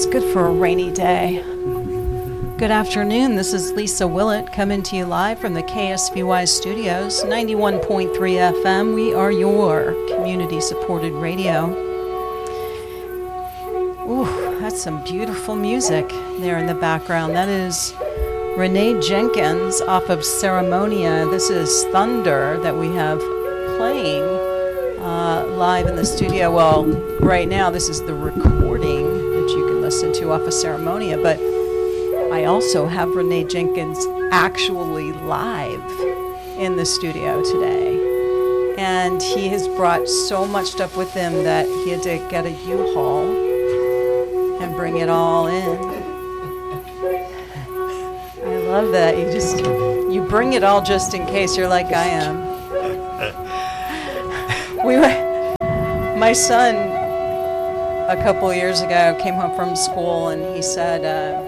good for a rainy day. Good afternoon, this is Lisa Willett coming to you live from the KSVY studios, 91.3 FM. We are your community-supported radio. Ooh, that's some beautiful music there in the background. That is Renee Jenkins off of Ceremonia. This is Thunder that we have playing live in the studio. Well, right now this is the recording that you can listen to off of Ceremonia, but I also have Renee Jenkins actually live in the studio today. And he has brought so much stuff with him that he had to get a U-Haul and bring it all in. I love that. You bring it all just in case. You're like I am. My son, a couple of years ago, came home from school and he said,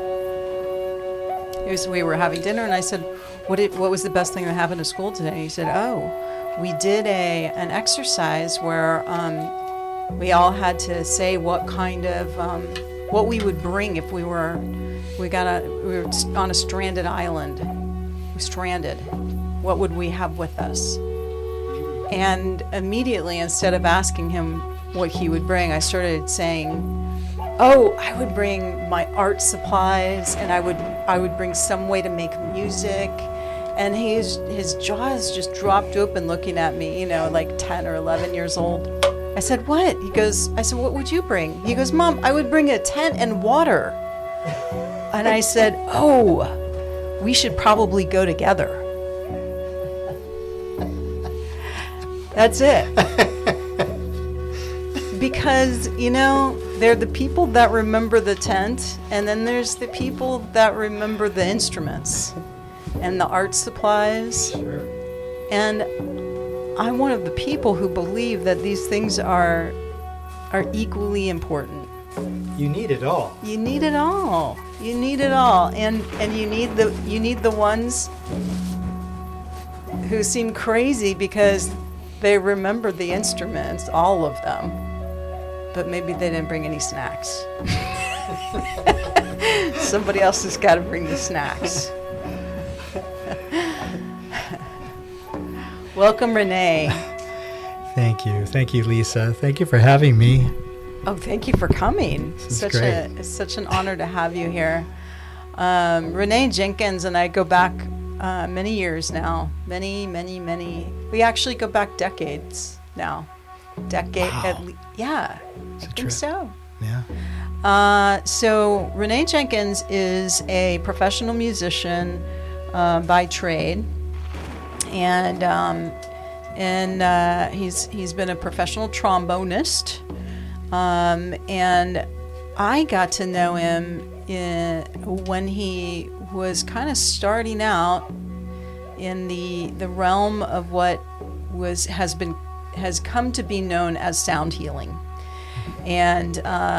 we were having dinner, and I said, what was the best thing that happened at school today? He said, we did an exercise where we all had to say what kind of, what we would bring if we were on a stranded island. Stranded. What would we have with us? And immediately, instead of asking him what he would bring, I started saying, I would bring my art supplies, and I would bring some way to make music. And his jaws just dropped open looking at me, like 10 or 11 years old. I said, what? I said, what would you bring? He goes, Mom, I would bring a tent and water. And I said, we should probably go together. That's it. Because, they're the people that remember the tent, and then there's the people that remember the instruments and the art supplies. Sure. And I'm one of the people who believe that these things are equally important. You need it all. You need it all. You need it all. And you need the ones who seem crazy because they remember the instruments, all of them. But maybe they didn't bring any snacks. Somebody else has got to bring the snacks. Welcome, Renee. Thank you. Thank you, Lisa. Thank you for having me. Oh, thank you for coming. It's such an honor to have you here. Renee Jenkins and I go back many years now. Many. We actually go back decades now. Wow. Yeah, I think so. Yeah. So Renee Jenkins is a professional musician by trade, and he's been a professional trombonist, and I got to know him when he was kind of starting out in the realm of what has come to be known as sound healing, and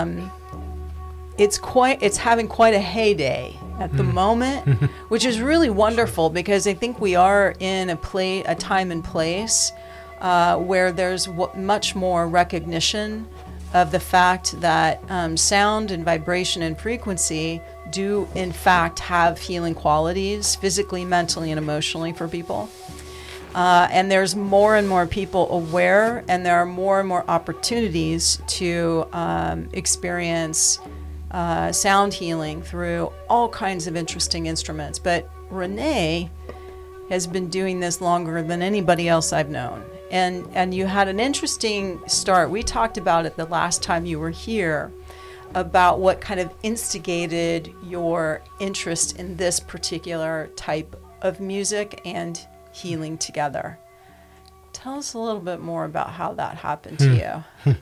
it's having quite a heyday at the moment, which is really wonderful because I think we are in a time and place where there's much more recognition of the fact that sound and vibration and frequency do in fact have healing qualities physically, mentally, and emotionally for people. And there's more and more people aware, and there are more and more opportunities to experience sound healing through all kinds of interesting instruments. But Renee has been doing this longer than anybody else I've known. And you had an interesting start. We talked about it the last time you were here, about what kind of instigated your interest in this particular type of music and healing together. Tell us a little bit more about how that happened to you.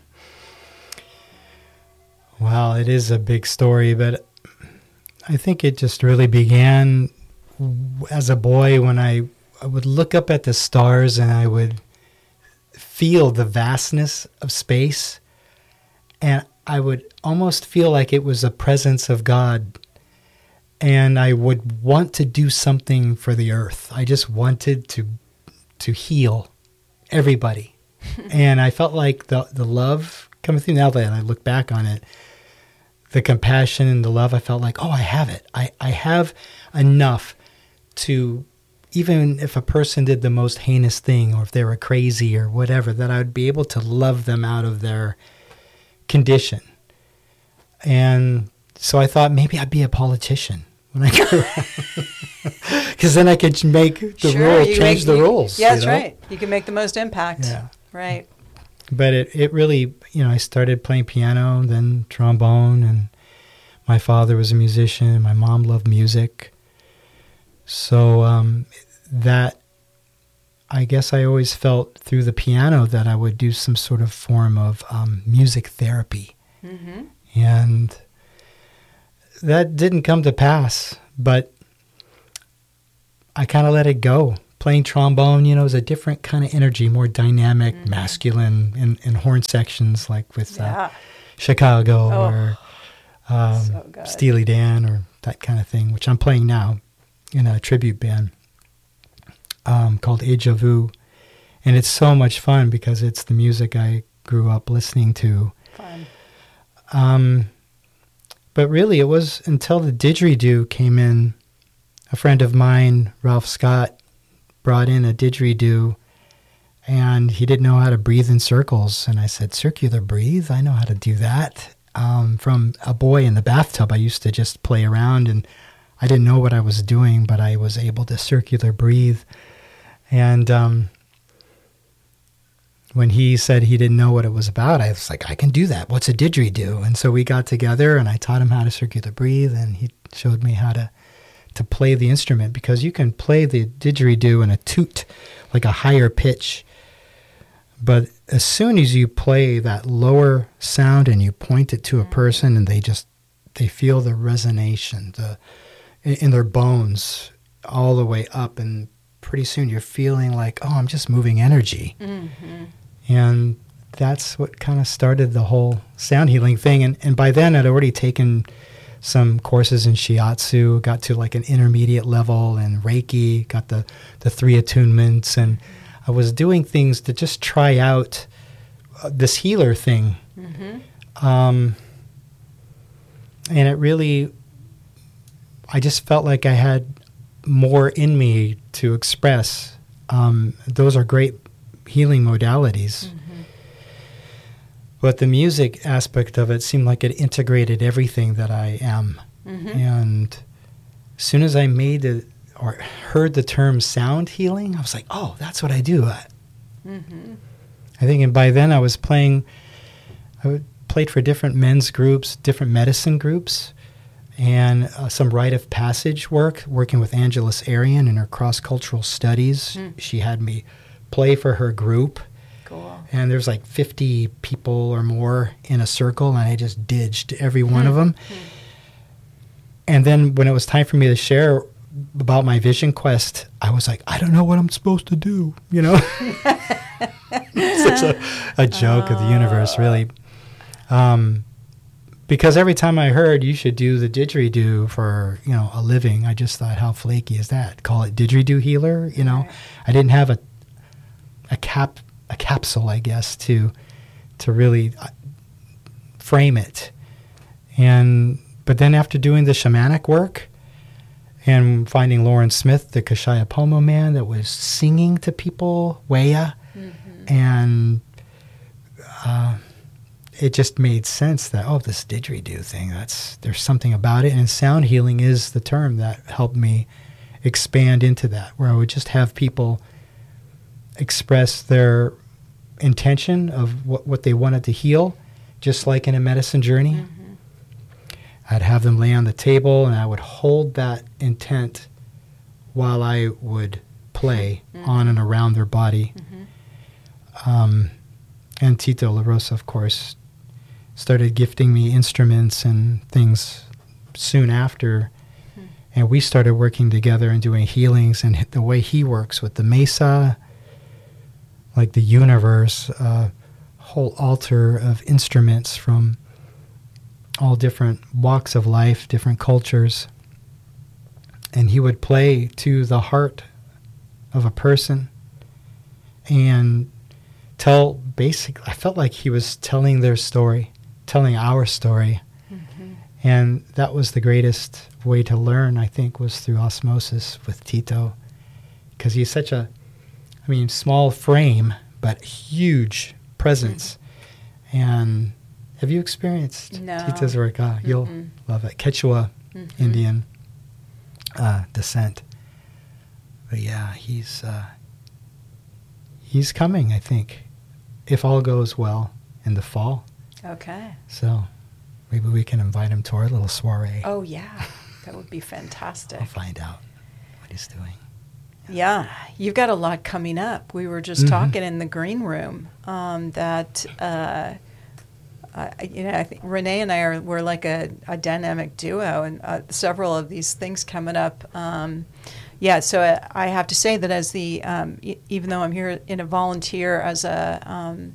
Well, it is a big story, but I think it just really began as a boy when I would look up at the stars and I would feel the vastness of space, and I would almost feel like it was a presence of God. And I would want to do something for the earth. I just wanted to heal everybody. And I felt like the love coming through, now that I look back on it, the compassion and the love, I felt like, oh, I have it. I have enough to, even if a person did the most heinous thing, or if they were crazy or whatever, that I would be able to love them out of their condition. And so I thought maybe I'd be a politician when I grew up. Because then I could make the rules, change the rules. Yeah, that's right. You can make the most impact. Yeah. Right. But it really, I started playing piano, then trombone, and my father was a musician, and my mom loved music. So that, I guess I always felt through the piano that I would do some sort of form of music therapy. Mm-hmm. And that didn't come to pass, but I kind of let it go. Playing trombone, is a different kind of energy, more dynamic, masculine in horn sections, like with Chicago or Steely Dan or that kind of thing, which I'm playing now in a tribute band called Deja Vu. And it's so much fun because it's the music I grew up listening to. Fun. But really, it was until the didgeridoo came in. A friend of mine, Ralph Scott, brought in a didgeridoo, and he didn't know how to breathe in circles. And I said, circular breathe? I know how to do that. From a boy in the bathtub, I used to just play around, and I didn't know what I was doing, but I was able to circular breathe. And when he said he didn't know what it was about, I was like, I can do that. What's a didgeridoo? And so we got together, and I taught him how to circular breathe, and he showed me how to play the instrument, because you can play the didgeridoo in a toot, like a higher pitch. But as soon as you play that lower sound and you point it to a person, and they feel the resonation in their bones all the way up, and pretty soon you're feeling like, oh, I'm just moving energy. Mm-hmm. And that's what kind of started the whole sound healing thing. And by then I'd already taken some courses in shiatsu, got to like an intermediate level, and Reiki, got the 3 attunements, and I was doing things to just try out this healer thing. Mm-hmm. And it really, I just felt like I had more in me to express. Those are great healing modalities. Mm-hmm. But the music aspect of it seemed like it integrated everything that I am. Mm-hmm. And as soon as I heard the term sound healing, I was like, oh, that's what I do. Mm-hmm. I think, and by then I played for different men's groups, different medicine groups, and some rite of passage work, working with Angeles Arian in her cross-cultural studies. Mm. She had me play for her group. Cool. And there's like 50 people or more in a circle, and I just diged every one of them. And then when it was time for me to share about my vision quest, I was like, I don't know what I'm supposed to do, Such a joke of the universe, really. Because every time I heard you should do the didgeridoo for, a living, I just thought, how flaky is that? Call it didgeridoo healer, Right. I didn't have a capsule, I guess, to really frame it. But then after doing the shamanic work and finding Lauren Smith, the Kashaya Pomo man that was singing to people, Weya, mm-hmm. and it just made sense that, this didgeridoo thing, there's something about it. And sound healing is the term that helped me expand into that, where I would just have people express their intention of what they wanted to heal, just like in a medicine journey. Mm-hmm. I'd have them lay on the table, and I would hold that intent while I would play on and around their body. Mm-hmm. And Tito La Rosa, of course, started gifting me instruments and things soon after. Mm-hmm. And we started working together and doing healings, and the way he works with the mesa, like the universe, whole altar of instruments from all different walks of life, different cultures. And he would play to the heart of a person and I felt like he was telling their story, telling our story. Mm-hmm. And that was the greatest way to learn, I think, was through osmosis with Tito. Because he's such a, small frame, but huge presence. And have you experienced Tito's work? You'll love it. Quechua Indian descent. But yeah, he's coming, I think, if all goes well in the fall. Okay. So maybe we can invite him to our little soiree. Oh, yeah. That would be fantastic. I'll find out what he's doing. Yeah, you've got a lot coming up. We were just talking in the green room that, I think Renee and I we're like a dynamic duo, and several of these things coming up. So I have to say that as the, even though I'm here in a volunteer as a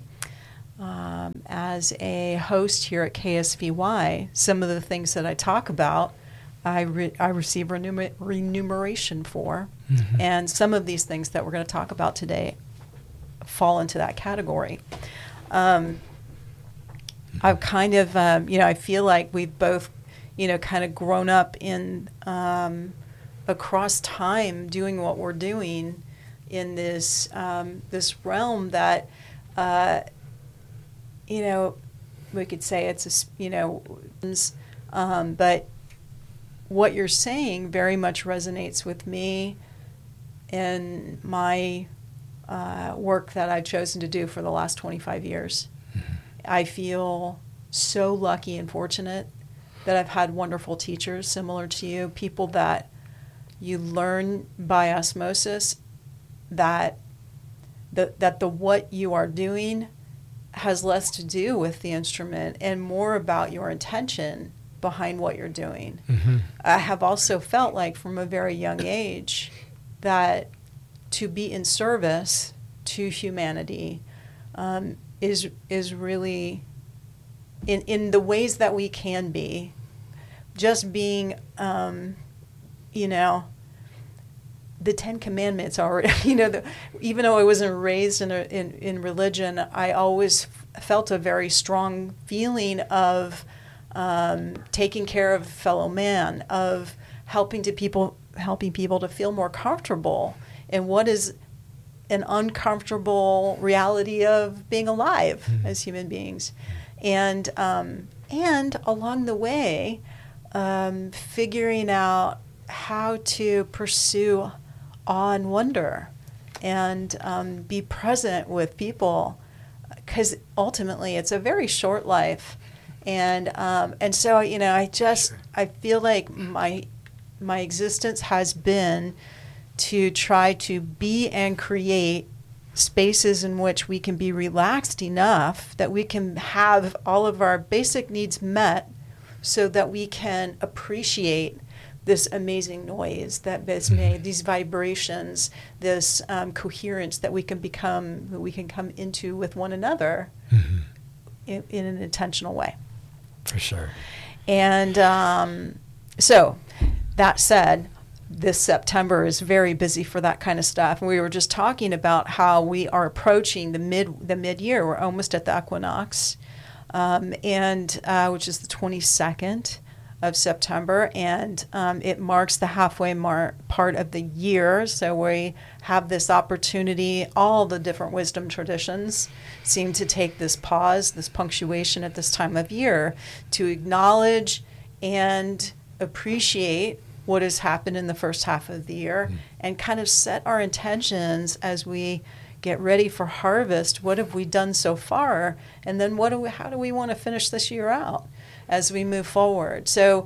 host here at KSVY, some of the things that I talk about, I receive remuneration for. And some of these things that we're going to talk about today fall into that category. I've kind of, I feel like we've both, kind of grown up in across time doing what we're doing in this this realm that, we could say it's but what you're saying very much resonates with me in my work that I've chosen to do for the last 25 years. I feel so lucky and fortunate that I've had wonderful teachers similar to you, people that you learn by osmosis, that the what you are doing has less to do with the instrument and more about your intention behind what you're doing. I have also felt like from a very young age that to be in service to humanity is really, in the ways that we can be, just being, the Ten Commandments already, even though I wasn't raised in religion, I always felt a very strong feeling of taking care of fellow man, of helping people to feel more comfortable in what is an uncomfortable reality of being alive as human beings, and along the way, figuring out how to pursue awe and wonder, and be present with people, because ultimately it's a very short life. And so, I feel like my existence has been to try to be and create spaces in which we can be relaxed enough that we can have all of our basic needs met so that we can appreciate this amazing noise that is made, these vibrations, this coherence that we can come into with one another in an intentional way. For sure. And so, that said, this September is very busy for that kind of stuff. And we were just talking about how we are approaching the mid-year. We're almost at the equinox, which is the 22nd of September, and it marks the halfway part of the year. So we have this opportunity. All the different wisdom traditions seem to take this pause, this punctuation at this time of year to acknowledge and appreciate what has happened in the first half of the year and kind of set our intentions as we get ready for harvest. What have we done so far? And then how do we want to finish this year out as we move forward? So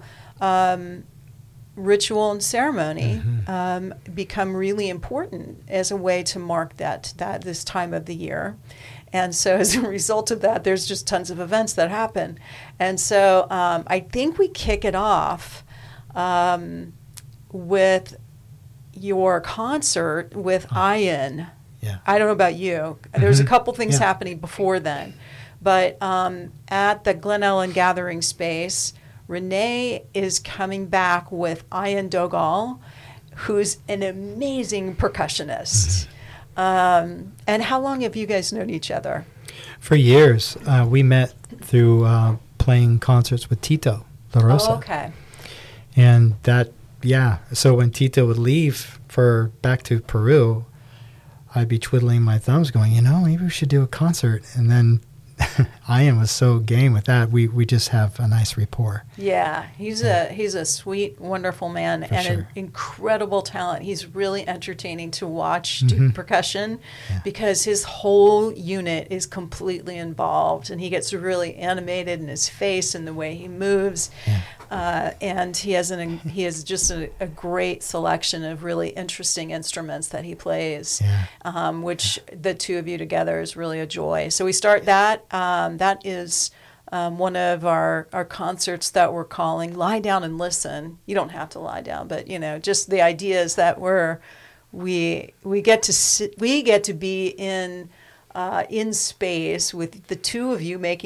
ritual and ceremony become really important as a way to mark that this time of the year. And so as a result of that, there's just tons of events that happen. And so I think we kick it off with your concert with Ian. Yeah. I don't know about you. There's a couple things happening before then. But at the Glen Ellen Gathering Space, Renee is coming back with Ian Dogal, who's an amazing percussionist. And how long have you guys known each other? For years. We met through playing concerts with Tito. La Rosa. Oh, okay. And that, yeah. So when Tito would leave for back to Peru, I'd be twiddling my thumbs going, maybe we should do a concert. And then Ian was so game with that. We just have a nice rapport. Yeah, he's a sweet, wonderful man and sure. an incredible talent. He's really entertaining to watch do percussion because his whole unit is completely involved, and he gets really animated in his face and the way he moves. Yeah. And he has just a great selection of really interesting instruments that he plays, which the two of you together is really a joy. So we start that. That is one of our concerts that we're calling Lie Down and Listen. You don't have to lie down, but just the idea is that we get to be in space with the two of you making